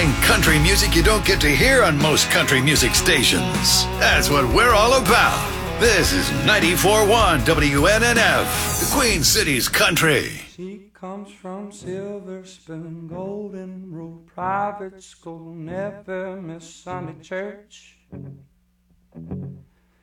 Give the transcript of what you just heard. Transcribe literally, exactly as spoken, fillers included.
playing country music you don't get to hear on most country music stations. That's what we're all about. This is ninety-four point one W N N F, the Queen City's country. She comes from Silver Spoon, Golden Rule Private School, never miss Sunday church.